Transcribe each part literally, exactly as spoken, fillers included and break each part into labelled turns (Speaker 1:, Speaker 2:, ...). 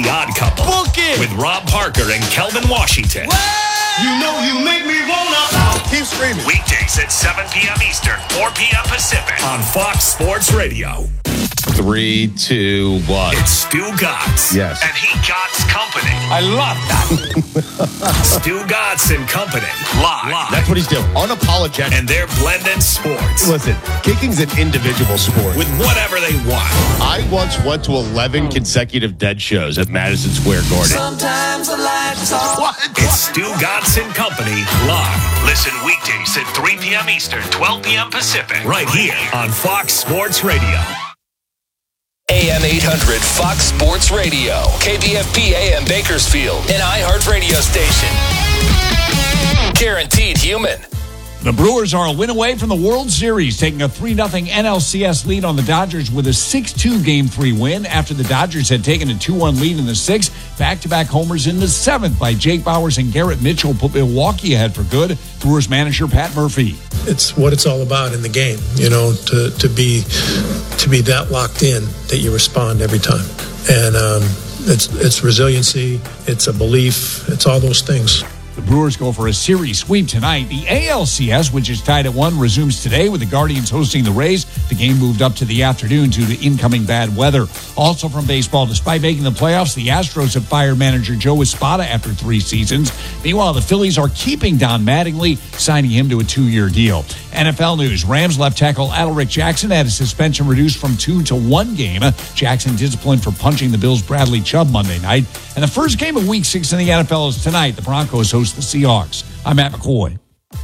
Speaker 1: The Odd Couple.
Speaker 2: Book it.
Speaker 1: With Rob Parker and Kelvin Washington.
Speaker 2: You know you make me wanna. Keep screaming.
Speaker 1: Weekdays at seven p.m. Eastern, four p.m. Pacific on Fox Sports Radio.
Speaker 3: Three, two, one.
Speaker 1: It's Stu Gatz.
Speaker 3: Yes.
Speaker 1: And he Gatz Company.
Speaker 2: I love that.
Speaker 1: Stu Gatz and Company. Live. Live.
Speaker 3: That's what he's doing. Unapologetic.
Speaker 1: And they're blending sports.
Speaker 3: Listen, kicking's an individual sport.
Speaker 1: With whatever they want.
Speaker 3: I once went to eleven consecutive dead shows at Madison Square Garden.
Speaker 2: Sometimes I like to talk.
Speaker 1: What? It's Stu Gatz and Company live. Listen weekdays at three p.m. Eastern, twelve p.m. Pacific. Right here on Fox Sports Radio.
Speaker 4: A M eight hundred Fox Sports Radio. K B F P A M Bakersfield. An iHeart radio station. Guaranteed human.
Speaker 5: The Brewers are a win away from the World Series, taking a three nothing N L C S lead on the Dodgers with a six two Game three win after the Dodgers had taken a two one lead in the sixth. Back-to-back homers in the seventh by Jake Bauers and Garrett Mitchell put Milwaukee ahead for good. Brewers manager Pat Murphy.
Speaker 6: It's what it's all about in the game, you know, to, to be to be that locked in that you respond every time. And um, it's it's resiliency, it's a belief, it's all those things.
Speaker 5: The Brewers go for a series sweep tonight. The A L C S, which is tied at one, resumes today with the Guardians hosting the Rays. The game moved up to the afternoon due to incoming bad weather. Also from baseball, despite making the playoffs, the Astros have fired manager Joe Espada after three seasons. Meanwhile, the Phillies are keeping Don Mattingly, signing him to a two-year deal. N F L news, Rams left tackle Adalric Jackson had his suspension reduced from two to one game. Jackson disciplined for punching the Bills' Bradley Chubb Monday night. And the first game of week six in the N F L is tonight. The Broncos host the Seahawks. I'm Matt McCoy.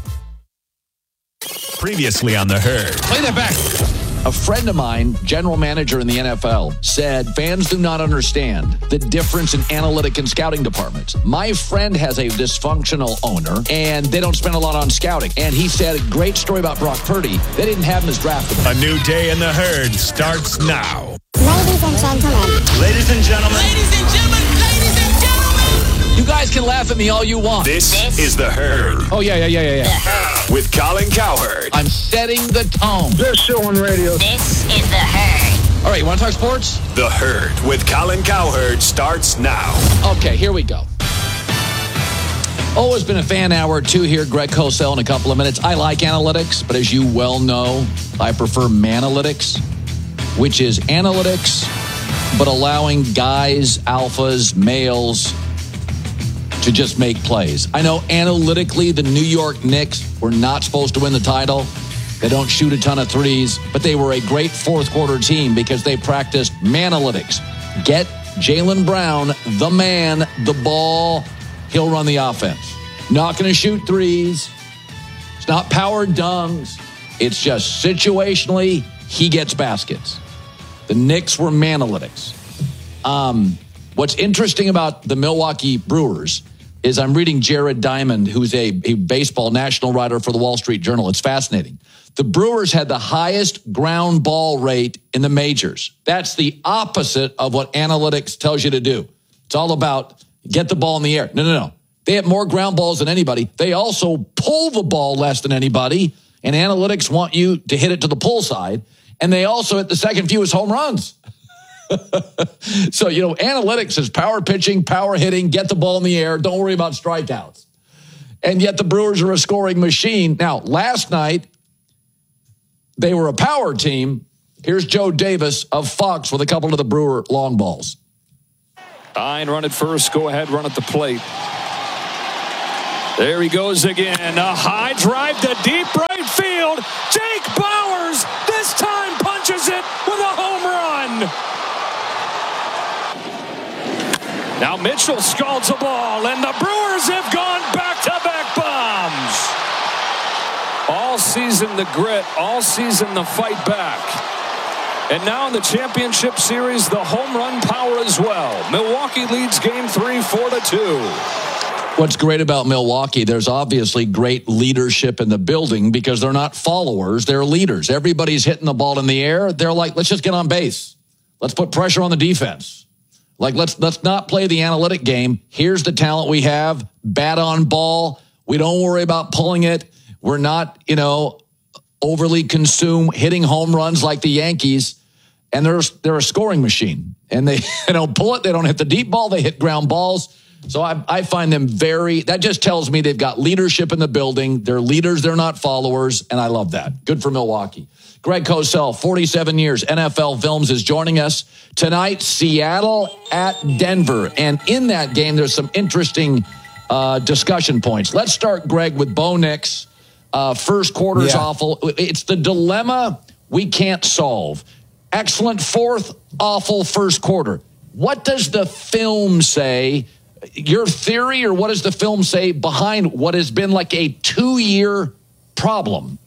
Speaker 1: Previously on The Herd.
Speaker 7: Play that back. A friend of mine, general manager in the N F L, said fans do not understand the difference in analytic and scouting departments. My friend has a dysfunctional owner, and they don't spend a lot on scouting. And he said a great story about Brock Purdy. They didn't have him as drafted.
Speaker 1: A new day in The Herd starts now.
Speaker 8: Ladies and gentlemen.
Speaker 1: Ladies and gentlemen.
Speaker 2: Ladies and gentlemen. Ladies and gentlemen.
Speaker 7: You guys can laugh at me all you want.
Speaker 1: This, this is The Herd.
Speaker 7: Oh, yeah, yeah, yeah, yeah, yeah.
Speaker 1: With Colin Cowherd.
Speaker 7: I'm setting the tone.
Speaker 6: Best show on radio.
Speaker 8: This is The Herd.
Speaker 7: All right, you want to talk sports?
Speaker 1: The Herd with Colin Cowherd starts now.
Speaker 7: Okay, here we go. Always been a fan hour or two here. Greg Cosell in a couple of minutes. I like analytics, but as you well know, I prefer manalytics, which is analytics, but allowing guys, alphas, males to just make plays. I know analytically the New York Knicks were not supposed to win the title. They don't shoot a ton of threes, but they were a great fourth quarter team because they practiced manalytics. Get Jaylen Brown, the man, the ball. He'll run the offense. Not going to shoot threes. It's not power dunks. It's just situationally, he gets baskets. The Knicks were manalytics. Um, what's interesting about the Milwaukee Brewers is I'm reading Jared Diamond, who's a, a baseball national writer for the Wall Street Journal. It's fascinating. The Brewers had the highest ground ball rate in the majors. That's the opposite of what analytics tells you to do. It's all about get the ball in the air. No, no, no. They have more ground balls than anybody. They also pull the ball less than anybody, and analytics want you to hit it to the pull side. And they also hit the second fewest home runs. So, you know, analytics is power pitching, power hitting, get the ball in the air, don't worry about strikeouts. And yet the Brewers are a scoring machine. Now, last night, they were a power team. Here's Joe Davis of Fox with a couple of the Brewer long balls.
Speaker 9: Fine, run it first. Go ahead, run at the plate. There he goes again. A high drive to deep right field. Jake Bauers this time punches it with a home run. Now Mitchell scalds the ball, and the Brewers have gone back-to-back bombs. All season the grit, all season the fight back. And now in the championship series, the home run power as well. Milwaukee leads game three, four to two.
Speaker 7: What's great about Milwaukee, there's obviously great leadership in the building because they're not followers, they're leaders. Everybody's hitting the ball in the air. They're like, let's just get on base. Let's put pressure on the defense. Like, let's let's not play the analytic game. Here's the talent we have. Bat on ball. We don't worry about pulling it. We're not, you know, overly consumed hitting home runs like the Yankees. And they're, they're a scoring machine. And they, they don't pull it. They don't hit the deep ball. They hit ground balls. So I, I find them very, that just tells me they've got leadership in the building. They're leaders. They're not followers. And I love that. Good for Milwaukee. Greg Cosell, forty-seven years, N F L Films, is joining us tonight. Seattle at Denver. And in that game, there's some interesting uh, discussion points. Let's start, Greg, with Bo Nix. Uh, first quarter's
Speaker 10: yeah.
Speaker 7: awful. It's the dilemma we can't solve. Excellent fourth, awful first quarter. What does the film say? Your theory, or what does the film say behind what has been like a two-year problem?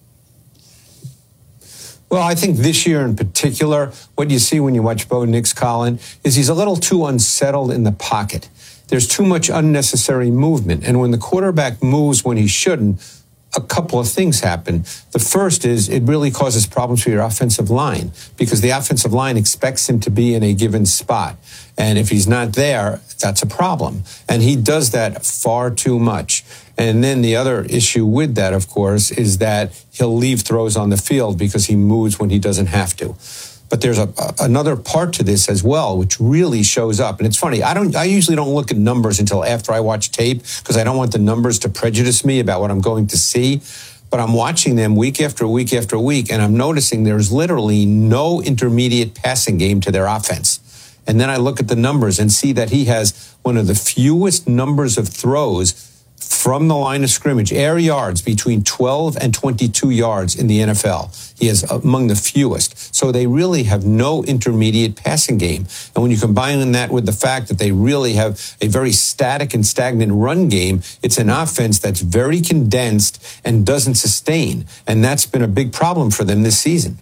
Speaker 10: Well, I think this year in particular, what you see when you watch Bo Nix, Colin, is he's a little too unsettled in the pocket. There's too much unnecessary movement. And when the quarterback moves when he shouldn't, a couple of things happen. The first is it really causes problems for your offensive line because the offensive line expects him to be in a given spot. And if he's not there, that's a problem. And he does that far too much. And then the other issue with that, of course, is that he'll leave throws on the field because he moves when he doesn't have to. But there's a, a, another part to this as well, which really shows up. And it's funny. I don't. I usually don't look at numbers until after I watch tape because I don't want the numbers to prejudice me about what I'm going to see. But I'm watching them week after week after week, and I'm noticing there's literally no intermediate passing game to their offense. And then I look at the numbers and see that he has one of the fewest numbers of throws from the line of scrimmage, air yards between twelve and twenty-two yards in the N F L. He is among the fewest. So they really have no intermediate passing game. And when you combine that with the fact that they really have a very static and stagnant run game, it's an offense that's very condensed and doesn't sustain. And that's been a big problem for them this season.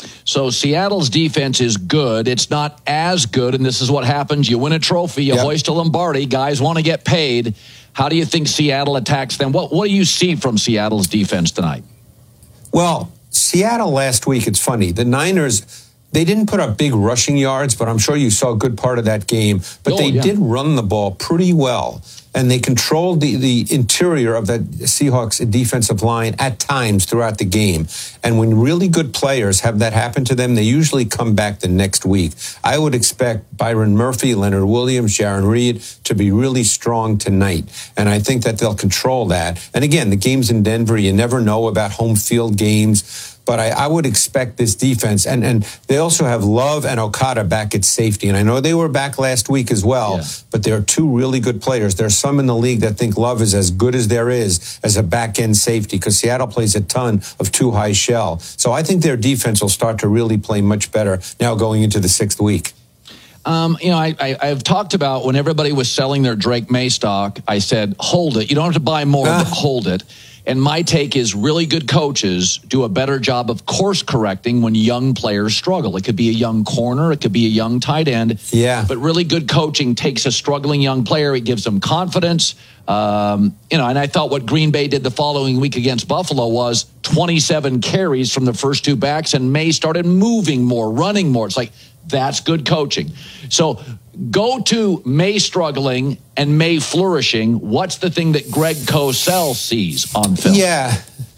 Speaker 7: So Seattle's defense is good. It's not as good, and this is what happens. You win a trophy, you yep. hoist a Lombardi. Guys want to get paid. How do you think Seattle attacks them? What, what do you see from Seattle's defense tonight?
Speaker 10: Well, Seattle last week, it's funny. The Niners, they didn't put up big rushing yards, but I'm sure you saw a good part of that game. But oh, they yeah. did run the ball pretty well. And they controlled the, the interior of that Seahawks defensive line at times throughout the game. And when really good players have that happen to them, they usually come back the next week. I would expect Byron Murphy, Leonard Williams, Jaron Reed to be really strong tonight. And I think that they'll control that. And again, the game's in Denver. You never know about home field games. But I, I would expect this defense, and, and they also have Love and Okada back at safety. And I know they were back last week as well, yeah. but they're two really good players. There's some in the league that think Love is as good as there is as a back-end safety because Seattle plays a ton of two-high shell. So I think their defense will start to really play much better now going into the sixth week.
Speaker 7: Um, you know, I, I, I've talked about when everybody was selling their Drake May stock, I said, hold it. You don't have to buy more, uh. but hold it. And my take is really good coaches do a better job of course correcting when young players struggle. It could be a young corner. It could be a young tight end.
Speaker 10: Yeah.
Speaker 7: But really good coaching takes a struggling young player. It gives them confidence. Um, you know, and I thought what Green Bay did the following week against Buffalo was twenty-seven carries from the first two backs, and May started moving more, running more. It's like, that's good coaching. So go to May struggling and May flourishing. What's the thing that Greg Cosell sees on film?
Speaker 10: Yeah.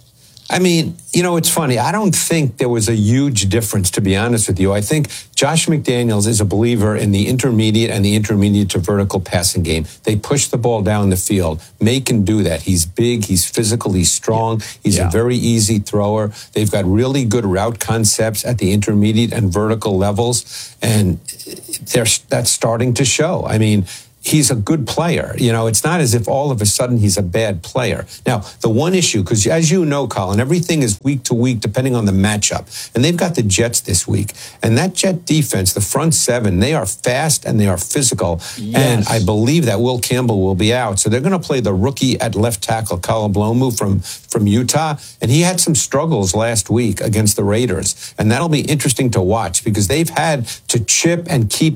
Speaker 10: I mean, you know, it's funny. I don't think there was a huge difference, to be honest with you. I think Josh McDaniels is a believer in the intermediate and the intermediate to vertical passing game. They push the ball down the field. May can do that. He's big. He's physical. He's strong. He's yeah. a very easy thrower. They've got really good route concepts at the intermediate and vertical levels, and they're, that's starting to show. I mean, he's a good player. You know, it's not as if all of a sudden he's a bad player. Now, the one issue, because as you know, Colin, everything is week to week depending on the matchup. And they've got the Jets this week. And that Jet defense, the front seven, they are fast and they are physical. Yes. And I believe that Will Campbell will be out. So they're going to play the rookie at left tackle, Kalablomu from, from Utah. And he had some struggles last week against the Raiders. And that'll be interesting to watch because they've had to chip and keep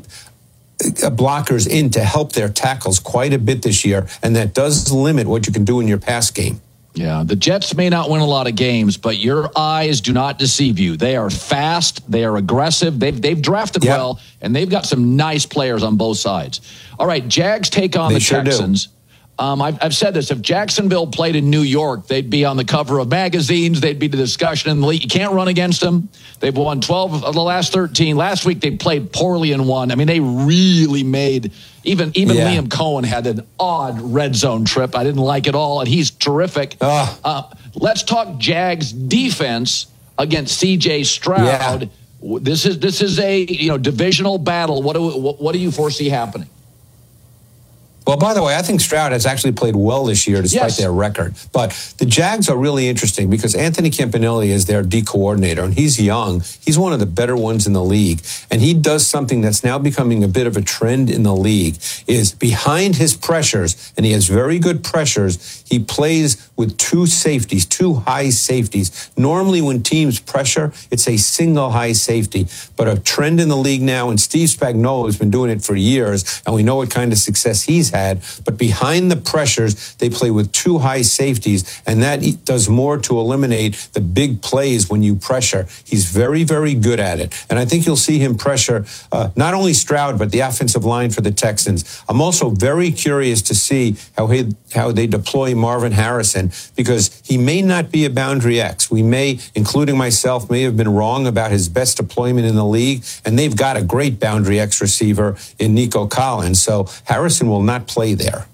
Speaker 10: blockers in to help their tackles quite a bit this year, and that does limit what you can do in your pass game.
Speaker 7: Yeah, the Jets may not win a lot of games, but your eyes do not deceive you. They are fast, they are aggressive, they've, they've drafted yep. well, and they've got some nice players on both sides. All right, Jags take on
Speaker 10: they
Speaker 7: the
Speaker 10: sure
Speaker 7: Texans. Um, I've, I've said this. If Jacksonville played in New York, they'd be on the cover of magazines. They'd be the discussion in the league. You can't run against them. They've won twelve of the last thirteen. Last week, they played poorly and won. I mean, they really made – even even yeah. Liam Cohen had an odd red zone trip. I didn't like it all, and he's terrific. Uh, uh, let's talk Jags defense against C J Stroud. Yeah. This is this is a you know divisional battle. What do what, what do you foresee happening?
Speaker 10: Well, by the way, I think Stroud has actually played well this year despite yes. their record. But the Jags are really interesting because Anthony Campanelli is their D coordinator, and he's young. He's one of the better ones in the league. And he does something that's now becoming a bit of a trend in the league, is behind his pressures, and he has very good pressures, he plays with two safeties, two high safeties. Normally when teams pressure, it's a single high safety. But a trend in the league now, and Steve Spagnuolo has been doing it for years, and we know what kind of success he's had, but behind the pressures, they play with two high safeties, and that does more to eliminate the big plays when you pressure. He's very, very good at it, and I think you'll see him pressure uh, not only Stroud, but the offensive line for the Texans. I'm also very curious to see how he, how they deploy Marvin Harrison, because he may not be a boundary X. We may, including myself, may have been wrong about his best deployment in the league, and they've got a great boundary X receiver in Nico Collins, so Harrison will not play there.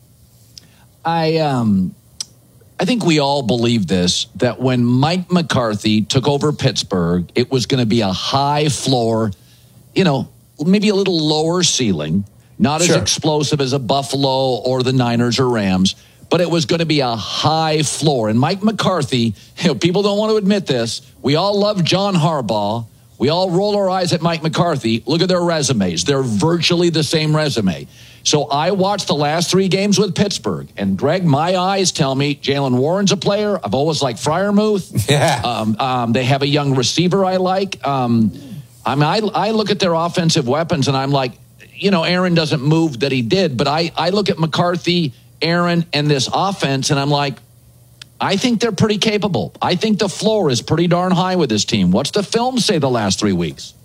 Speaker 7: I um, I think we all believe this, that when Mike McCarthy took over Pittsburgh, it was going to be a high floor, you know, maybe a little lower ceiling, not sure. as explosive as a Buffalo or the Niners or Rams, but it was going to be a high floor. And Mike McCarthy, you know, people don't want to admit this, we all love John Harbaugh. We all roll our eyes at Mike McCarthy. Look at their resumes. They're virtually the same resume. So I watched the last three games with Pittsburgh, and Greg, my eyes tell me Jaylen Warren's a player. I've always liked Freiermuth.
Speaker 10: Yeah.
Speaker 7: Um, um, they have a young receiver I like. Um, I mean, I, I look at their offensive weapons, and I'm like, you know, Aaron doesn't move that he did, but I, I look at McCarthy, Aaron, and this offense, and I'm like, I think they're pretty capable. I think the floor is pretty darn high with this team. What's the film say the last three weeks?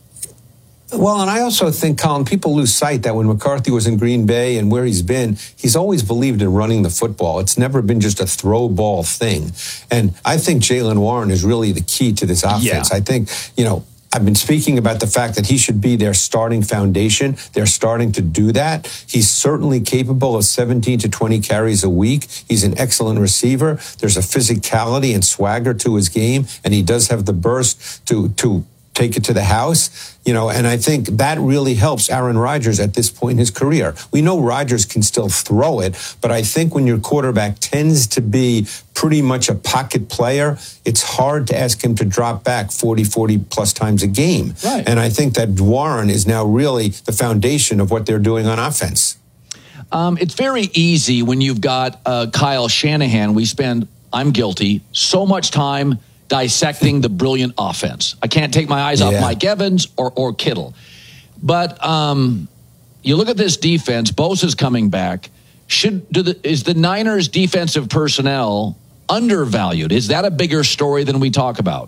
Speaker 10: Well, and I also think, Colin, people lose sight that when McCarthy was in Green Bay and where he's been, he's always believed in running the football. It's never been just a throw ball thing. And I think Jaylen Warren is really the key to this offense. Yeah. I think, you know, I've been speaking about the fact that he should be their starting foundation. They're starting to do that. He's certainly capable of seventeen to twenty carries a week. He's an excellent receiver. There's a physicality and swagger to his game, and he does have the burst to to take it to the house, you know, and I think that really helps Aaron Rodgers at this point in his career. We know Rodgers can still throw it, but I think when your quarterback tends to be pretty much a pocket player, it's hard to ask him to drop back forty, forty plus times a game.
Speaker 7: Right.
Speaker 10: And I think that Warren is now really the foundation of what they're doing on offense.
Speaker 7: Um, it's very easy when you've got uh, Kyle Shanahan. We spend, I'm guilty, so much time dissecting the brilliant offense. I can't take my eyes off
Speaker 10: yeah.
Speaker 7: Mike Evans or, or Kittle. But um, you look at this defense, Bosa's coming back. Should do the, is the Niners' defensive personnel undervalued? Is that a bigger story than we talk about?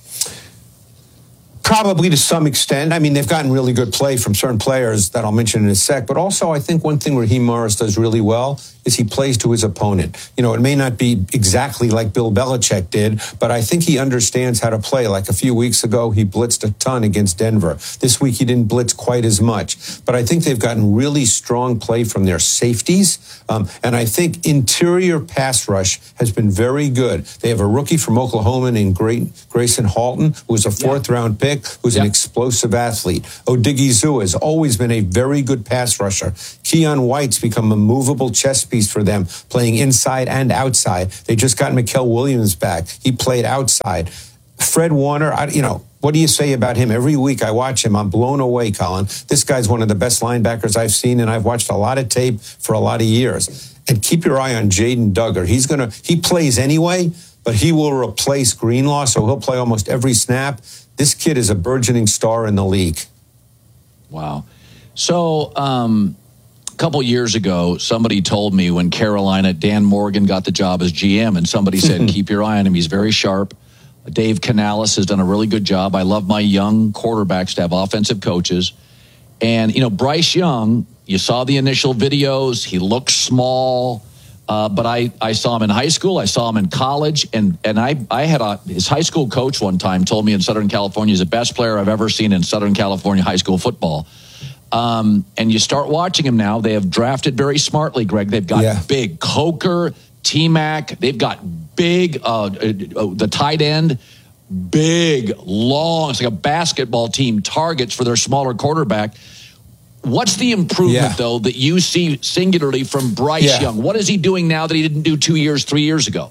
Speaker 10: Probably to some extent. I mean, they've gotten really good play from certain players that I'll mention in a sec. But also, I think one thing Raheem Morris does really well is he plays to his opponent. You know, it may not be exactly like Bill Belichick did, but I think he understands how to play. Like a few weeks ago, he blitzed a ton against Denver. This week, he didn't blitz quite as much. But I think they've gotten really strong play from their safeties. Um, and I think interior pass rush has been very good. They have a rookie from Oklahoma named Grayson Halton, who was a fourth-round pick. Who's yep. an explosive athlete. Odigizua has always been a very good pass rusher. Keon White's become a movable chess piece for them, playing inside and outside. They just got Mikael Williams back. He played outside. Fred Warner, I, you know, what do you say about him? Every week I watch him. I'm blown away, Colin. This guy's one of the best linebackers I've seen, and I've watched a lot of tape for a lot of years. And keep your eye on Jaden Duggar. He's gonna he plays anyway, but he will replace Greenlaw, so he'll play almost every snap. This kid is a burgeoning star in the league.
Speaker 7: Wow. So um, a couple years ago, somebody told me when Carolina, Dan Morgan got the job as G M, and somebody said, keep your eye on him. He's very sharp. Dave Canales has done a really good job. I love my young quarterbacks to have offensive coaches. And, you know, Bryce Young, you saw the initial videos. He looked small. Uh, but I, I saw him in high school. I saw him in college. And, and I, I had a, his high school coach one time told me in Southern California, he's the best player I've ever seen in Southern California high school football. Um, and you start watching him now. They have drafted very smartly, Greg. They've got
Speaker 10: Yeah.
Speaker 7: big Coker, T-Mac. They've got big, uh, uh, the tight end, big, long, it's like a basketball team, targets for their smaller quarterback. What's the improvement,
Speaker 10: Yeah.
Speaker 7: though, that you see singularly from Bryce
Speaker 10: Yeah.
Speaker 7: Young? What is he doing now that he didn't do two years, three years ago?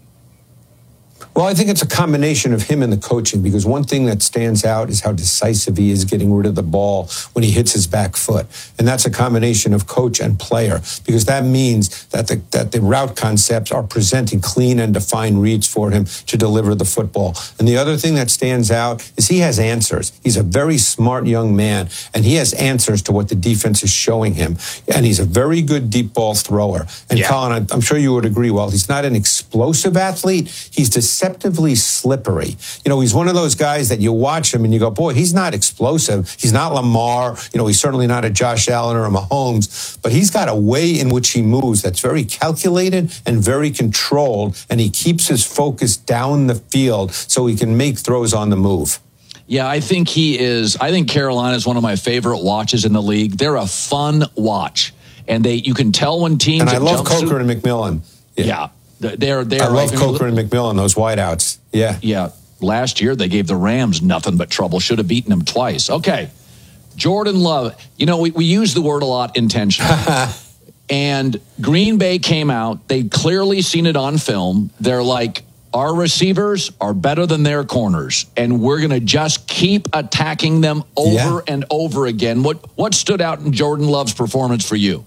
Speaker 10: Well, I think it's a combination of him and the coaching, because one thing that stands out is how decisive he is getting rid of the ball when he hits his back foot. And that's a combination of coach and player, because that means that the, that the route concepts are presenting clean and defined reads for him to deliver the football. And the other thing that stands out is he has answers. He's a very smart young man, and he has answers to what the defense is showing him. And he's a very good deep ball thrower. And
Speaker 7: Yeah.
Speaker 10: Colin, I'm, I'm sure you would agree, while he's not an explosive athlete, he's deceptively slippery. You know, he's one of those guys that you watch him and you go, boy, he's not explosive. He's not Lamar. You know, he's certainly not a Josh Allen or a Mahomes, but he's got a way in which he moves that's very calculated and very controlled, and he keeps his focus down the field so he can make throws on the move.
Speaker 7: Yeah, I think he is. I think Carolina is one of my favorite watches in the league. They're a fun watch, and they you can tell when teams.
Speaker 10: And I love
Speaker 7: jump
Speaker 10: Coker
Speaker 7: through-
Speaker 10: and McMillan.
Speaker 7: Yeah, yeah they're they're.
Speaker 10: I love
Speaker 7: right.
Speaker 10: Coker and McMillan, those wideouts. Yeah,
Speaker 7: yeah. Last year they gave the Rams nothing but trouble. Should have beaten them twice. Okay, Jordan Love. You know we we use the word a lot intentionally. And Green Bay came out. They'd clearly seen it on film. They're like, our receivers are better than their corners, and we're going to just keep attacking them over
Speaker 10: Yeah.
Speaker 7: and over again. What what stood out in Jordan Love's performance for you?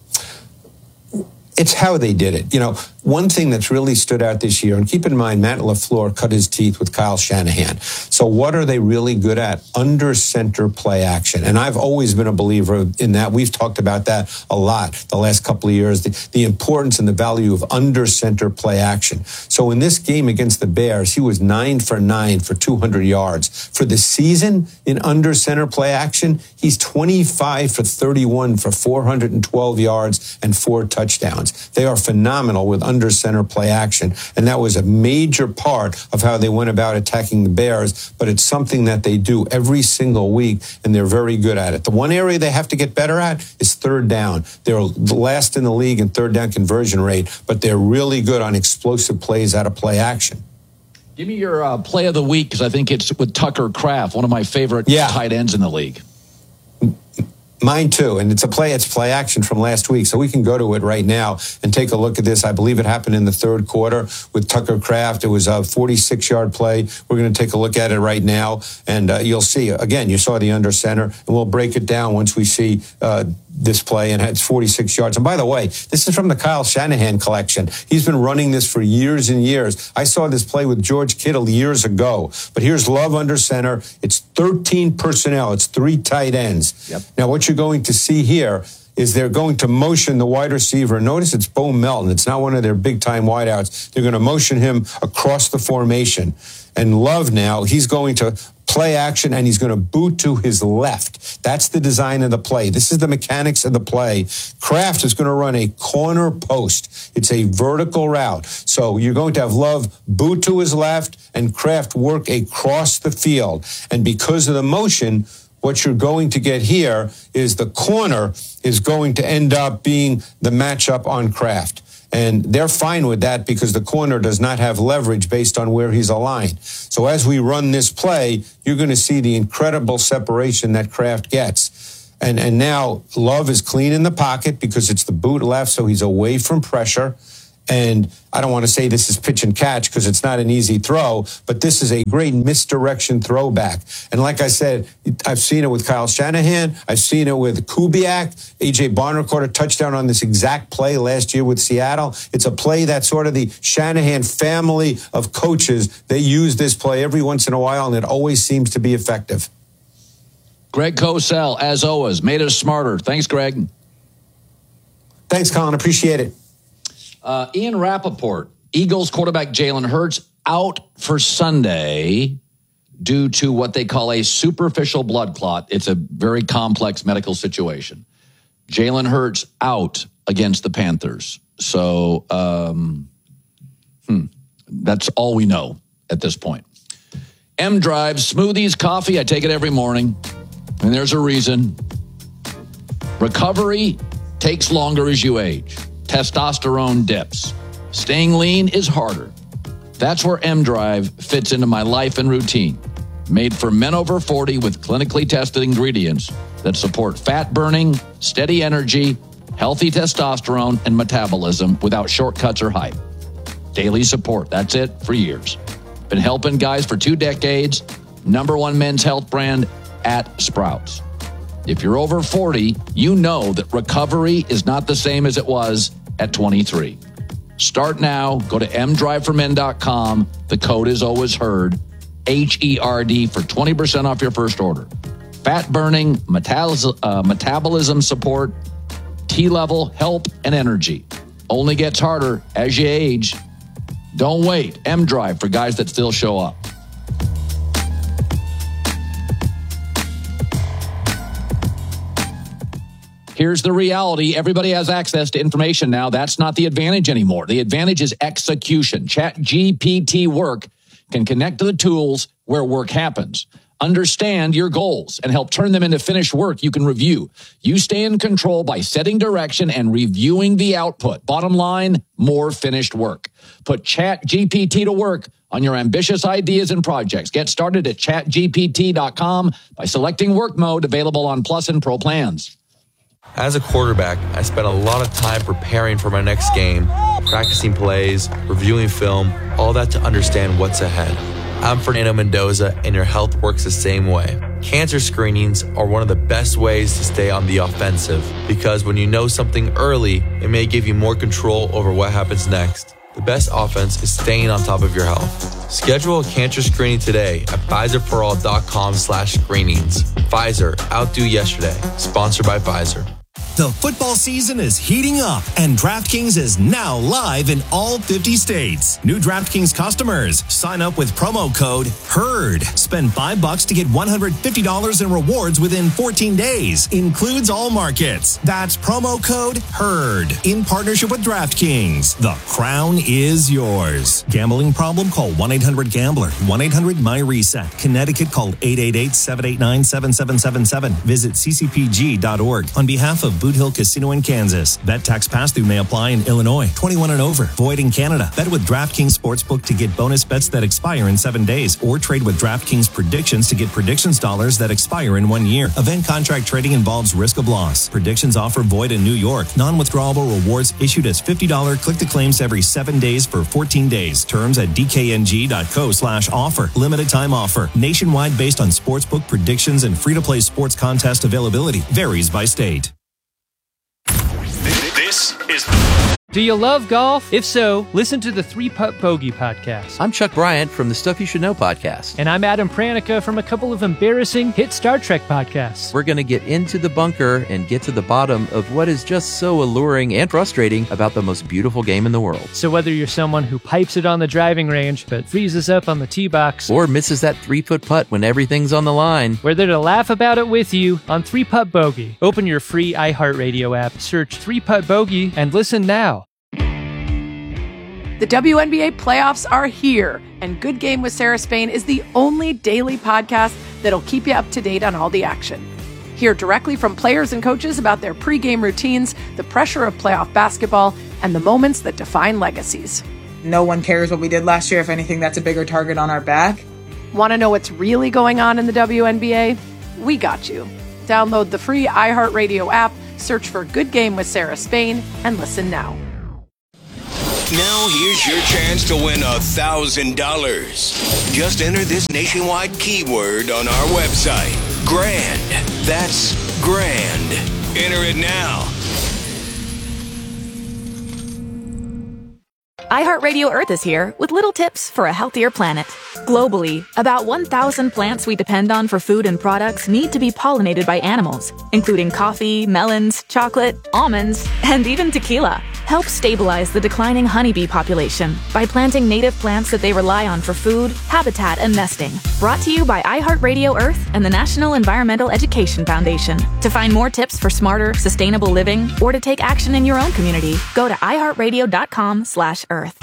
Speaker 10: It's how they did it. You know, one thing that's really stood out this year, and keep in mind, Matt LaFleur cut his teeth with Kyle Shanahan. So what are they really good at? Under center play action. And I've always been a believer in that. We've talked about that a lot the last couple of years, the, the importance and the value of under center play action. So in this game against the Bears, he was nine for nine for two hundred yards. For the season in under center play action, he's twenty-five for thirty-one for four hundred twelve yards and four touchdowns. They are phenomenal with under center play action. And that was a major part of how they went about attacking the Bears. But it's something that they do every single week, and they're very good at it. The one area they have to get better at is third down. They're last in the league in third down conversion rate, but they're really good on explosive plays out of play action.
Speaker 7: Give me your uh, play of the week, because I think it's with Tucker Kraft, one of my favorite
Speaker 10: yeah.
Speaker 7: tight ends in the league.
Speaker 10: Mine too, and it's a play, it's play action from last week, so we can go to it right now and take a look at this. I believe it happened in the third quarter with Tucker Kraft. It was a forty-six-yard play. We're going to take a look at it right now, and uh, you'll see, again, you saw the under center, and we'll break it down once we see uh, this play, and it's forty-six yards. And by the way, this is from the Kyle Shanahan collection. He's been running this for years and years. I saw this play with George Kittle years ago, but here's Love under center. It's thirteen personnel. It's three tight ends.
Speaker 7: Yep.
Speaker 10: Now, what you're going to see here is they're going to motion the wide receiver. Notice it's Bo Melton. It's not one of their big-time wideouts. They're going to motion him across the formation. And Love now, he's going to play action, and he's going to boot to his left. That's the design of the play. This is the mechanics of the play. Kraft is going to run a corner post. It's a vertical route. So you're going to have Love boot to his left and Kraft work across the field. And because of the motion, what you're going to get here is the corner is going to end up being the matchup on Kraft. And they're fine with that because the corner does not have leverage based on where he's aligned. So as we run this play, you're going to see the incredible separation that Kraft gets. And, and now Love is clean in the pocket because it's the boot left, so he's away from pressure. And I don't want to say this is pitch and catch because it's not an easy throw, but this is a great misdirection throwback. And like I said, I've seen it with Kyle Shanahan. I've seen it with Kubiak. A J Barner caught a touchdown on this exact play last year with Seattle. It's a play that sort of the Shanahan family of coaches, they use this play every once in a while, and it always seems to be effective.
Speaker 7: Greg Cosell, as always, made us smarter. Thanks, Greg.
Speaker 10: Thanks, Colin. Appreciate it.
Speaker 7: Uh, Ian Rappaport, Eagles quarterback Jalen Hurts out for Sunday. due to what they call a superficial blood clot. It's a very complex medical situation. Jalen Hurts out against the Panthers. So um, hmm, that's all we know at this point. M-Drive, smoothies, coffee, I take it every morning. And there's a reason. Recovery takes longer as you age. Testosterone dips. Staying lean is harder. That's where M-Drive fits into my life and routine. Made for men over forty with clinically tested ingredients that support fat burning, steady energy, healthy testosterone, and metabolism without shortcuts or hype. Daily support. That's it for years. Been helping guys for two decades. Number one men's health brand at Sprouts. If you're over forty, you know that recovery is not the same as it was at twenty-three. Start now. Go to m drive for men dot com. The code is always heard. H E R D for twenty percent off your first order. Fat burning, metabol- uh, metabolism support, T-level help and energy. Only gets harder as you age. Don't wait. M-Drive for guys that still show up. Here's the reality. Everybody has access to information now. That's not the advantage anymore. The advantage is execution. ChatGPT Work can connect to the tools where work happens. Understand your goals and help turn them into finished work you can review. You stay in control by setting direction and reviewing the output. Bottom line, more finished work. Put ChatGPT to work on your ambitious ideas and projects. Get started at chat G P T dot com by selecting work mode, available on Plus and Pro plans.
Speaker 11: As a quarterback, I spent a lot of time preparing for my next game, practicing plays, reviewing film, all that to understand what's ahead. I'm Fernando Mendoza, and your health works the same way. Cancer screenings are one of the best ways to stay on the offensive, because when you know something early, it may give you more control over what happens next. The best offense is staying on top of your health. Schedule a cancer screening today at Pfizer For All dot com slash screenings. Pfizer, outdo yesterday. Sponsored by Pfizer.
Speaker 12: The football season is heating up, and DraftKings is now live in all fifty states. New DraftKings customers, sign up with promo code HERD. Spend five bucks to get one hundred fifty dollars in rewards within fourteen days. Includes all markets. That's promo code HERD. In partnership with DraftKings. The crown is yours. Gambling problem? Call one eight hundred gambler. one eight hundred my reset. Connecticut, call eight eight eight, seven eight nine, seven seven seven seven. Visit c c p g dot org. On behalf of Boot Hill Casino in Kansas. Bet tax pass-through may apply in Illinois. twenty-one and over. Void in Canada. Bet with DraftKings Sportsbook to get bonus bets that expire in seven days. Or trade with DraftKings Predictions to get predictions dollars that expire in one year. Event contract trading involves risk of loss. Predictions offer void in New York. Non-withdrawable rewards issued as fifty dollars click-to-claims every seven days for fourteen days. Terms at d k n g dot co slash offer. Limited time offer. Nationwide based on sportsbook predictions and free-to-play sports contest availability. Varies by state.
Speaker 1: This is...
Speaker 13: Do you love golf? If so, listen to the Three Putt Bogey podcast.
Speaker 14: I'm Chuck Bryant from the Stuff You Should Know podcast.
Speaker 13: And I'm Adam Pranica from a couple of embarrassing hit Star Trek podcasts.
Speaker 14: We're going to get into the bunker and get to the bottom of what is just so alluring and frustrating about the most beautiful game in the world.
Speaker 13: So whether you're someone who pipes it on the driving range but freezes up on the tee box,
Speaker 14: or misses that three-foot putt when everything's on the line,
Speaker 13: we're there to laugh about it with you on Three Putt Bogey. Open your free iHeartRadio app, search Three Putt Bogey, and listen now.
Speaker 15: The W N B A playoffs are here, and Good Game with Sarah Spain is the only daily podcast that'll keep you up to date on all the action. Hear directly from players and coaches about their pregame routines, the pressure of playoff basketball, and the moments that define legacies.
Speaker 16: No one cares what we did last year. If anything, that's a bigger target on our back.
Speaker 15: Want to know what's really going on in the W N B A? We got you. Download the free iHeartRadio app, search for Good Game with Sarah Spain, and listen now.
Speaker 1: Now here's your chance to win a thousand dollars. Just enter this nationwide keyword on our website. Grand. That's grand. Enter it now.
Speaker 17: iHeartRadio Earth is here with little tips for a healthier planet. Globally, about one thousand plants we depend on for food and products need to be pollinated by animals, including coffee, melons, chocolate, almonds, and even tequila. Help stabilize the declining honeybee population by planting native plants that they rely on for food, habitat, and nesting. Brought to you by iHeartRadio Earth and the National Environmental Education Foundation. To find more tips for smarter, sustainable living, or to take action in your own community, go to iHeartRadio.com slash Earth.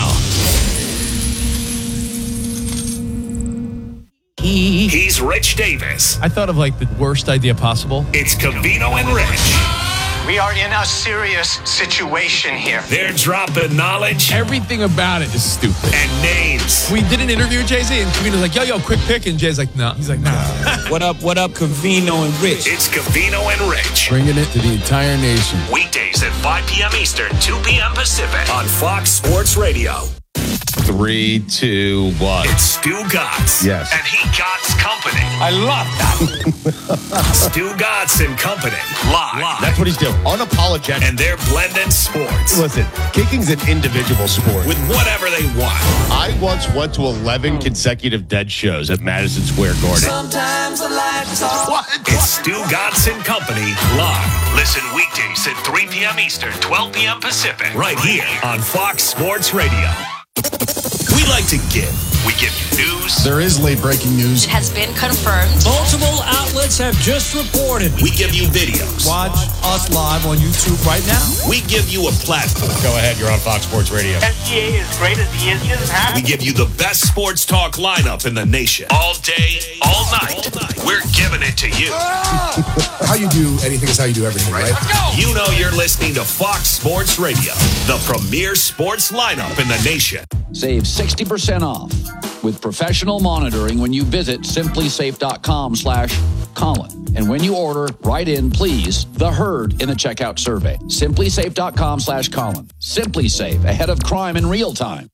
Speaker 18: He's Rich Davis.
Speaker 19: I thought of like the worst idea possible.
Speaker 18: It's Covino and Rich.
Speaker 2: We are in a serious situation here.
Speaker 18: They're dropping knowledge.
Speaker 19: Everything about it is stupid.
Speaker 18: And names.
Speaker 19: We did an interview with Jay-Z, and Covino's like, yo, yo, quick pick. And Jay's like, no. He's like, nah.
Speaker 20: What up, what up, Covino and Rich?
Speaker 18: It's Covino and Rich.
Speaker 19: Bringing it to the entire nation.
Speaker 18: Weekdays at five p.m. Eastern, two p.m. Pacific on Fox Sports Radio.
Speaker 3: Three, two, one.
Speaker 18: It's Stu Gatz.
Speaker 3: Yes.
Speaker 18: And he Gatz Company.
Speaker 20: I love that.
Speaker 18: Stu Gatz and Company. Live. Live.
Speaker 3: That's what he's doing. Unapologetic.
Speaker 18: And they're blending sports.
Speaker 3: Listen, kicking's an individual sport.
Speaker 18: With whatever they want.
Speaker 3: I once went to eleven consecutive dead shows at Madison Square Garden.
Speaker 18: Sometimes the lights off. What? It's Stu Gatz and Company. Live. Listen weekdays at three p.m. Eastern, twelve p.m. Pacific. Right here on Fox Sports Radio. We like to give. We give you news.
Speaker 21: There is late breaking news.
Speaker 22: It has been confirmed.
Speaker 20: Multiple outlets have just reported.
Speaker 18: We give you videos.
Speaker 20: Watch us live on YouTube right now.
Speaker 18: We give you a platform.
Speaker 3: Go ahead, you're on Fox Sports Radio.
Speaker 2: S G A is great as he is. He doesn't have
Speaker 18: We give you the best sports talk lineup in the nation. All day, all night. All night. We're giving it to you.
Speaker 21: How you do anything is how you do everything, right?
Speaker 18: Let's go. You know you're listening to Fox Sports Radio, the premier sports lineup in the nation.
Speaker 7: Save sixty percent off with professional monitoring when you visit simplysafe.com slash Colin. And when you order, write in, please, the herd in the checkout survey. simplysafe.com slash Colin. Simply Safe, ahead of crime in real time.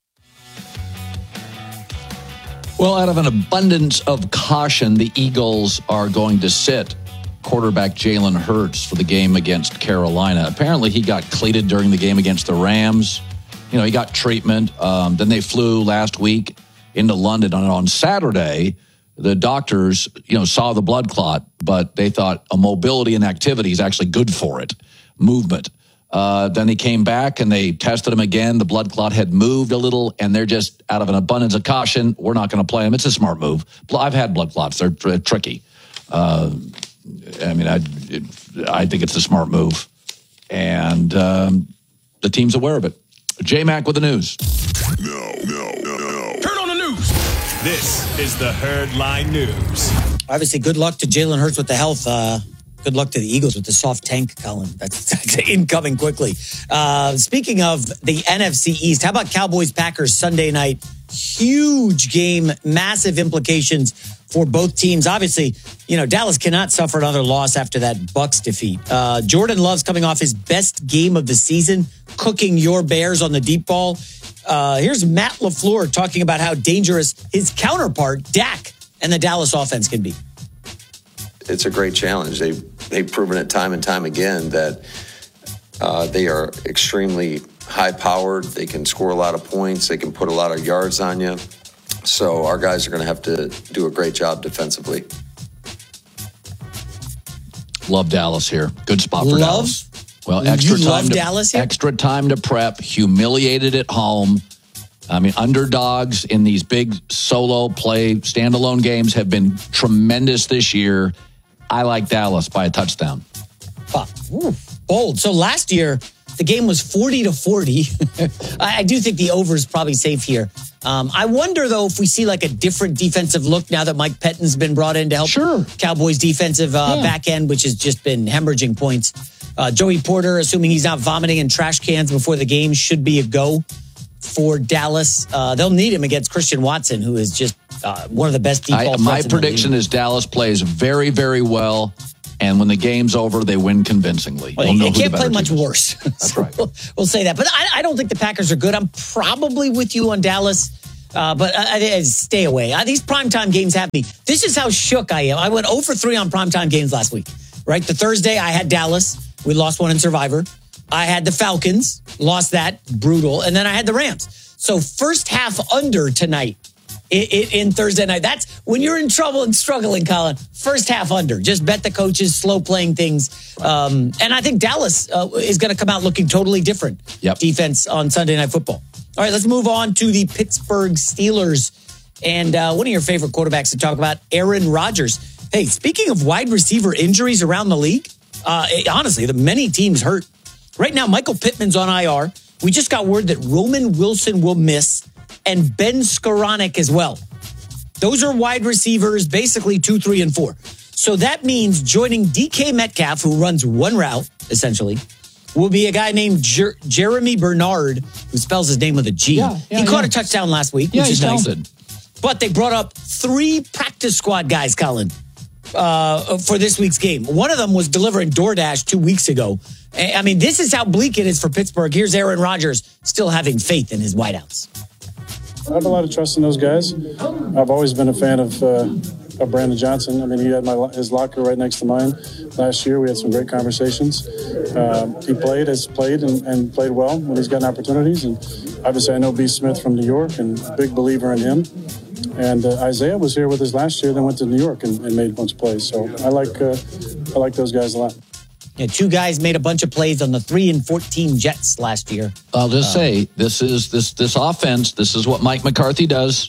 Speaker 7: Well, out of an abundance of caution, the Eagles are going to sit quarterback Jalen Hurts for the game against Carolina. Apparently, he got cleated during the game against the Rams. You know, he got treatment. Um, then they flew last week into London. And on Saturday, the doctors, you know, saw the blood clot, but they thought a mobility and activity is actually good for it, movement. Uh, then he came back and they tested him again. The blood clot had moved a little, and they're just out of an abundance of caution, we're not going to play him. It's a smart move. I've had blood clots. They're tr- tricky. Uh, I mean, I, it, I think it's a smart move. And um, the team's aware of it. J-Mac with the news.
Speaker 18: No, no, no, no. Turn on the news. This is the Herd Line News.
Speaker 23: Obviously, good luck to Jalen Hurts with the health. Uh, good luck to the Eagles with the soft tank, Colin. That's, that's incoming quickly. Uh, speaking of the N F C East, how about Cowboys-Packers Sunday night? Huge game, massive implications for both teams. Obviously, you know, Dallas cannot suffer another loss after that Bucks defeat. Uh, Jordan Love's coming off his best game of the season, cooking your Bears on the deep ball. Uh, here's Matt LaFleur talking about how dangerous his counterpart, Dak, and the Dallas offense can be.
Speaker 24: It's a great challenge. They've, they've proven it time and time again that uh, they are extremely high-powered. They can score a lot of points. They can put a lot of yards on you. So our guys are going to have to do a great job defensively.
Speaker 7: Love Dallas here. Good spot for
Speaker 23: love?
Speaker 7: Dallas. Well, extra
Speaker 23: you
Speaker 7: time
Speaker 23: love
Speaker 7: to
Speaker 23: Dallas here?
Speaker 7: extra time to prep. Humiliated at home. I mean, underdogs in these big solo play standalone games have been tremendous this year. I like Dallas by a touchdown.
Speaker 23: Wow. Ooh, bold. So last year, the game was forty to forty. I, I do think the over is probably safe here. Um, I wonder, though, if we see like a different defensive look now that Mike Pettine's been brought in to help
Speaker 7: sure.
Speaker 23: Cowboys defensive uh, yeah. back end, which has just been hemorrhaging points. Uh, Joey Porter, assuming he's not vomiting in trash cans before the game, should be a go for Dallas. Uh, they'll need him against Christian Watson, who is just uh, one of the best default.
Speaker 7: I, my prediction is Dallas plays very, very well. And when the game's over, they win convincingly.
Speaker 23: Well,
Speaker 7: we'll
Speaker 23: they can't play much worse.
Speaker 7: That's
Speaker 23: so
Speaker 7: right.
Speaker 23: We'll, we'll say that. But I, I don't think the Packers are good. I'm probably with you on Dallas. Uh, but I, I, stay away. Uh, these primetime games have me. This is how shook I am. I went zero for three on primetime games last week. Right? The Thursday, I had Dallas. We lost one in Survivor. I had the Falcons. Lost that. Brutal. And then I had the Rams. So first half under tonight in, in, in Thursday night. That's when you're in trouble and struggling, Colin. First half under. Just bet the coaches, slow playing things. Um, and I think Dallas uh, is going to come out looking totally different.
Speaker 7: Yep.
Speaker 23: Defense on Sunday Night Football. All right, let's move on to the Pittsburgh Steelers. And uh, one of your favorite quarterbacks to talk about, Aaron Rodgers. Hey, speaking of wide receiver injuries around the league, uh, honestly, the many teams hurt. Right now, Michael Pittman's on I R. We just got word that Roman Wilson will miss, and Ben Skoranek as well. Those are wide receivers, basically two, three, and four. So that means joining D K Metcalf, who runs one route, essentially, will be a guy named Jer- Jeremy Bernard, who spells his name with a G.
Speaker 7: Yeah, yeah,
Speaker 23: he caught
Speaker 7: yeah.
Speaker 23: a touchdown last week,
Speaker 7: Yeah,
Speaker 23: which
Speaker 7: he's
Speaker 23: is nice.
Speaker 7: talented.
Speaker 23: But they brought up three practice squad guys, Colin, uh, for this week's game. One of them was delivering DoorDash two weeks ago. I mean, this is how bleak it is for Pittsburgh. Here's Aaron Rodgers still having faith in his wideouts.
Speaker 4: I have a lot of trust in those guys. I've always been a fan of, uh, of Brandon Johnson. I mean, he had my, his locker right next to mine last year. We had some great conversations. Uh, he played, has played, and, and played well when he's gotten opportunities. And obviously, I know B. Smith from New York, and a big believer in him. And uh, Isaiah was here with us last year, then went to New York and, and made a bunch of plays. So I like uh, I like those guys a lot.
Speaker 23: Yeah, two guys made a bunch of plays on the three and fourteen Jets last year.
Speaker 7: I'll just
Speaker 23: Uh,
Speaker 7: say this is this this offense. This is what Mike McCarthy does.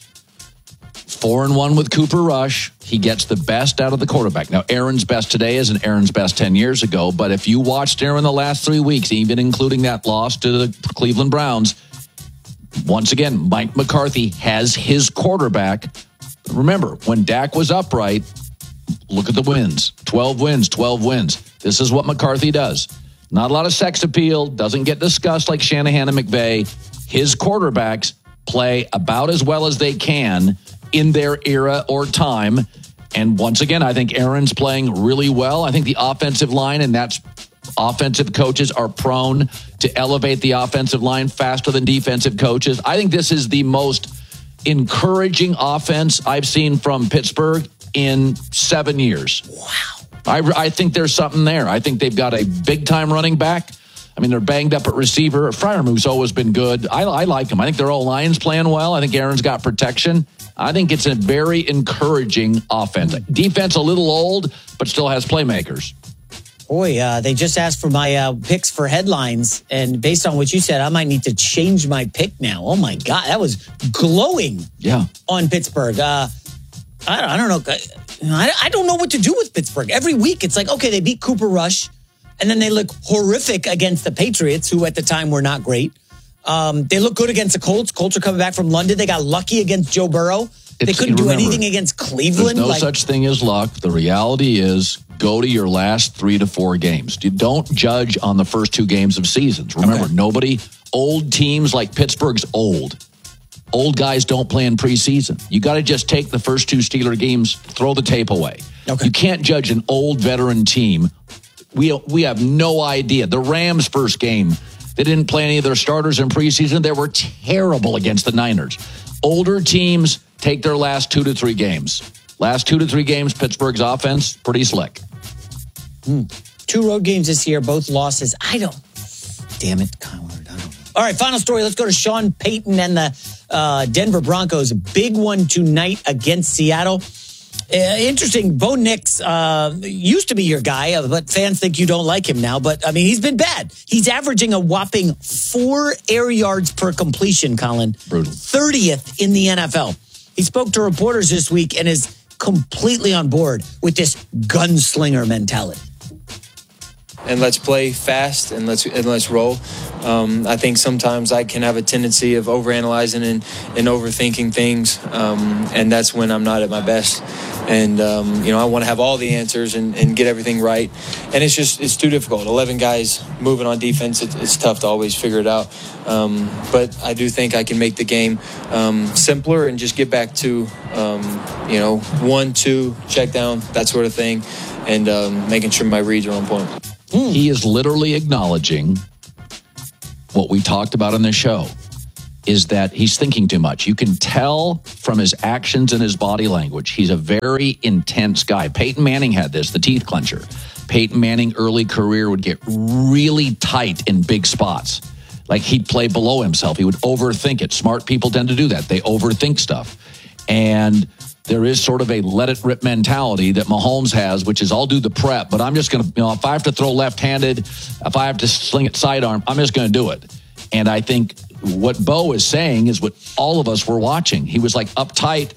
Speaker 7: Four and one with Cooper Rush. He gets the best out of the quarterback. Now, Aaron's best today isn't Aaron's best ten years ago. But if you watched Aaron the last three weeks, even including that loss to the Cleveland Browns, once again, Mike McCarthy has his quarterback. Remember, when Dak was upright, look at the wins. twelve wins, twelve wins. This is what McCarthy does. Not a lot of sex appeal, doesn't get discussed like Shanahan and McVay. His quarterbacks play about as well as they can in their era or time. And once again, I think Aaron's playing really well. I think the offensive line, and that's offensive coaches are prone to elevate the offensive line faster than defensive coaches. I think this is the most encouraging offense I've seen from Pittsburgh in seven years. Wow. I, I think there's something there. I think they've got a big-time running back. I mean, they're banged up at receiver. Freiermuth's always been good. I, I like him. I think their O-line's playing well. I think Aaron's got protection. I think it's a very encouraging offense. Defense a little old, but still has playmakers.
Speaker 23: Boy, uh, they just asked for my uh, picks for headlines, and based on what you said, I might need to change my pick now. Oh, my God. That was glowing
Speaker 7: yeah.
Speaker 23: on Pittsburgh. Uh, I, don't, I don't know. I, I don't know what to do with Pittsburgh. Every week, it's like, okay, they beat Cooper Rush, and then they look horrific against the Patriots, who at the time were not great. Um, they look good against the Colts. Colts are coming back from London. They got lucky against Joe Burrow. They
Speaker 7: It's-
Speaker 23: couldn't do
Speaker 7: remember,
Speaker 23: anything against Cleveland.
Speaker 7: There's no
Speaker 23: like,
Speaker 7: such thing as luck. The reality is go to your last three to four games. You don't judge on the first two games of seasons. Remember,
Speaker 23: Okay.
Speaker 7: nobody, old teams like Pittsburgh's old. Old guys don't play in preseason. You got to just take the first two Steeler games, throw the tape away.
Speaker 23: Okay.
Speaker 7: You can't judge an old veteran team. We we have no idea. The Rams' first game, they didn't play any of their starters in preseason. They were terrible against the Niners. Older teams take their last two to three games. Last two to three games, Pittsburgh's offense, pretty slick.
Speaker 23: Hmm. Two road games this year, both losses. I don't. Damn it, Kyle. I don't know. All right, final story. Let's go to Sean Payton and the uh, Denver Broncos. Big one tonight against Seattle. Uh, interesting. Bo Nix uh, used to be your guy, uh, but fans think you don't like him now. But, I mean, he's been bad. He's averaging a whopping four air yards per completion, Colin.
Speaker 7: Brutal.
Speaker 23: thirtieth in the N F L. He spoke to reporters this week and is completely on board with this gunslinger mentality.
Speaker 5: And let's play fast and let's and let's roll. Um, I think sometimes I can have a tendency of overanalyzing and, and overthinking things, um, and that's when I'm not at my best. And um, you know, I want to have all the answers and, and get everything right. And it's just it's too difficult. eleven guys moving on defense. It, it's tough to always figure it out. Um, but I do think I can make the game um, simpler and just get back to um, you know one, two, check down, that sort of thing, and um, making sure my reads are on point.
Speaker 7: He is literally acknowledging what we talked about on the show, is that he's thinking too much. You can tell from his actions and his body language. He's a very intense guy. Peyton Manning had this, the teeth clencher. Peyton Manning early career would get really tight in big spots. Like he'd play below himself. He would overthink it. Smart people tend to do that. They overthink stuff. And there is sort of a let it rip mentality that Mahomes has, which is I'll do the prep, but I'm just going to, you know, if I have to throw left-handed, if I have to sling it sidearm, I'm just going to do it. And I think what Bo is saying is what all of us were watching. He was like uptight,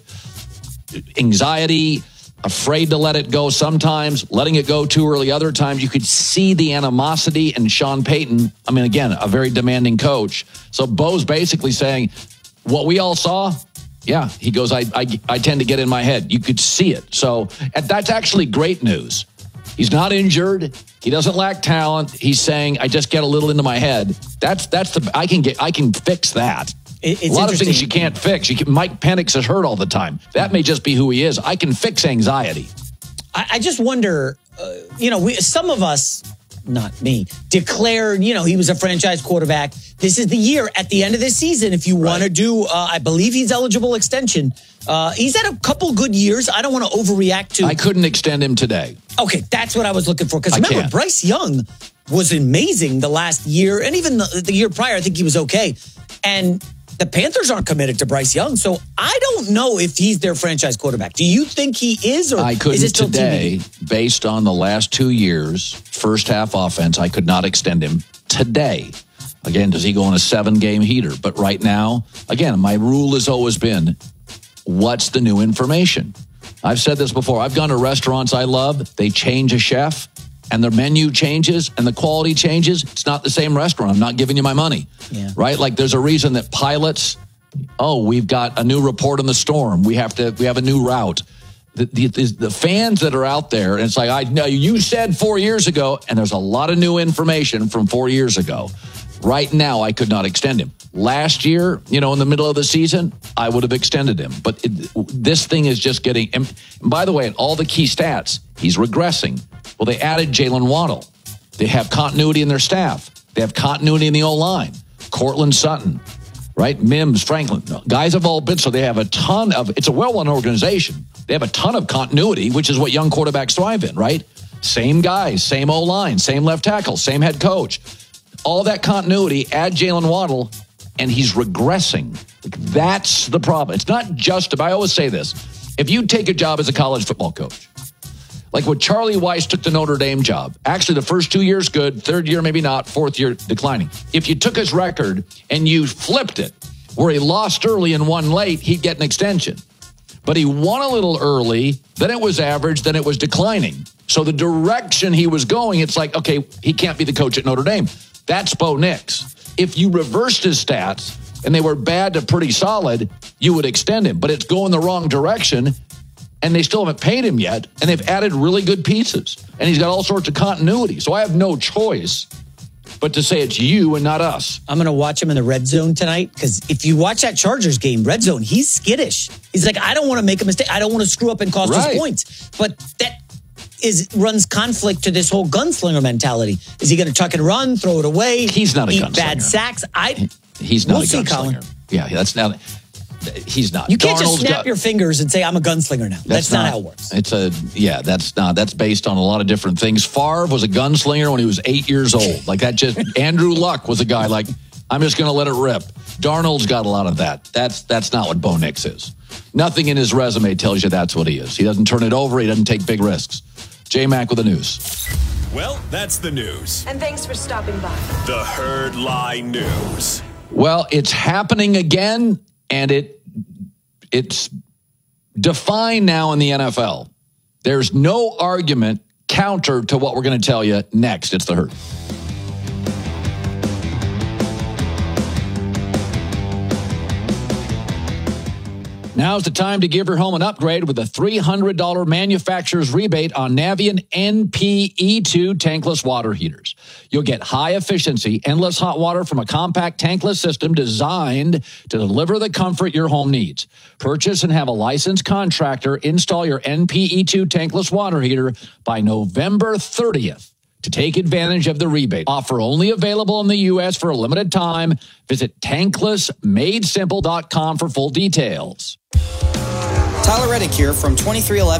Speaker 7: anxiety, afraid to let it go sometimes, letting it go too early other times. You could see the animosity in Sean Payton. I mean, again, a very demanding coach. So Bo's basically saying, what we all saw, yeah, he goes, I, I, I tend to get in my head. You could see it. So that's actually great news. He's not injured. He doesn't lack talent. He's saying, I just get a little into my head. That's that's the I can get I can fix that.
Speaker 23: It's
Speaker 7: a lot of things you can't fix. You can, Mike Penix is hurt all the time. That may just be who he is. I can fix anxiety.
Speaker 23: I, I just wonder, uh, you know, we, some of us, not me, declared, you know, he was a franchise quarterback. This is the year at the end of this season. If you want to do, uh, I believe he's eligible extension. Uh, he's had a couple good years. I don't want to overreact to.
Speaker 7: I couldn't extend him today.
Speaker 23: Okay, that's what I was looking for. Because
Speaker 7: I
Speaker 23: remember,
Speaker 7: can't.
Speaker 23: Bryce Young was amazing the last year. And even the, the year prior, I think he was okay. And the Panthers aren't committed to Bryce Young. So I don't know if he's their franchise quarterback. Do you think he is? Or
Speaker 7: I couldn't
Speaker 23: is it still
Speaker 7: today,
Speaker 23: T B D?
Speaker 7: based on the last two years, first half offense, I could not extend him today. Again, does he go on a seven-game heater? But right now, again, my rule has always been, what's the new information? I've said this before. I've gone to restaurants I love. They change a chef, and their menu changes, and the quality changes. It's not the same restaurant. I'm not giving you my money.
Speaker 23: Yeah.
Speaker 7: Right? Like there's a reason that pilots, oh, we've got a new report on the storm. We have to, we have a new route. The, the, the fans that are out there, and it's like, I know you said four years ago, and there's a lot of new information from four years ago. Right now, I could not extend him. Last year, you know, in the middle of the season, I would have extended him. But it, this thing is just getting, and by the way, in all the key stats, he's regressing. Well, they added Jalen Waddle. They have continuity in their staff. They have continuity in the O-line. Cortland Sutton, right? Mims, Franklin. Guys have all been, so they have a ton of, it's a well-run organization. They have a ton of continuity, which is what young quarterbacks thrive in, right? Same guys, same O-line, same left tackle, same head coach. All that continuity, add Jalen Waddle, and he's regressing. That's the problem. It's not just about, I always say this. If you take a job as a college football coach, like what Charlie Weiss took the Notre Dame job, actually the first two years good, third year maybe not, fourth year declining. If you took his record and you flipped it, where he lost early and won late, he'd get an extension. But he won a little early, then it was average, then it was declining. So the direction he was going, it's like, okay, he can't be the coach at Notre Dame. That's Bo Nix. If you reversed his stats and they were bad to pretty solid, you would extend him. But it's going the wrong direction, and they still haven't paid him yet, and they've added really good pieces. And he's got all sorts of continuity. So I have no choice but to say it's you and not us.
Speaker 23: I'm going to watch him in the red zone tonight, because if you watch that Chargers game, red zone, he's skittish. He's like, I don't want to make a mistake. I don't want to screw up and cost
Speaker 7: Right.
Speaker 23: us points. But that is runs conflict to this whole gunslinger mentality. Is he going to tuck and run, throw it away?
Speaker 7: He's not a
Speaker 23: eat
Speaker 7: gunslinger.
Speaker 23: bad sacks. I.
Speaker 7: He's not
Speaker 23: We'll
Speaker 7: a
Speaker 23: see,
Speaker 7: gunslinger.
Speaker 23: Colin.
Speaker 7: Yeah, that's not. He's not.
Speaker 23: You can't just
Speaker 7: Darnold's
Speaker 23: snap
Speaker 7: got-
Speaker 23: your fingers and say, I'm a gunslinger now. That's, not, how it works.
Speaker 7: It's a yeah. That's not. That's based on a lot of different things. Favre was a gunslinger when he was eight years old. Like that. Just Andrew Luck was a guy like, I'm just going to let it rip. Darnold's got a lot of that. That's that's not what Bo Nix is. Nothing in his resume tells you that's what he is. He doesn't turn it over. He doesn't take big risks. J-Mac with the news.
Speaker 18: Well, that's the news.
Speaker 6: And thanks for stopping by.
Speaker 18: The Herd Lie News.
Speaker 7: Well, it's happening again, and it it's defined now in the N F L. There's no argument counter to what we're going to tell you next. It's the Herd. Now's the time to give your home an upgrade with a three hundred dollars manufacturer's rebate on Navien N P E two tankless water heaters. You'll get high efficiency, endless hot water from a compact tankless system designed to deliver the comfort your home needs. Purchase and have a licensed contractor install your N P E two tankless water heater by November thirtieth. To take advantage of the rebate offer, only available in the U S for a limited time. Visit tankless made simple dot com for full details.
Speaker 8: Tyler Reddick here from twenty-three eleven